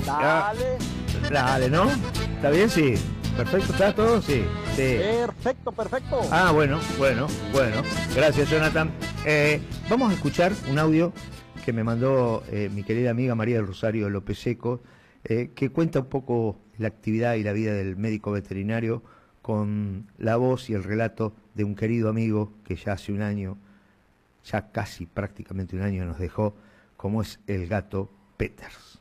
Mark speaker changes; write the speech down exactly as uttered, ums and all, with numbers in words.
Speaker 1: Dale.
Speaker 2: Ah, dale, ¿no? ¿Está bien? Sí. ¿Perfecto? ¿Está todo? Sí. Sí.
Speaker 1: Perfecto, perfecto.
Speaker 2: Ah, bueno, bueno, bueno. Gracias, Jonathan. Eh, vamos a escuchar un audio que me mandó eh, mi querida amiga María del Rosario López Seco, eh, que cuenta un poco la actividad y la vida del médico veterinario con la voz y el relato de un querido amigo que ya hace un año, ya casi prácticamente un año nos dejó, como es el gato Peters.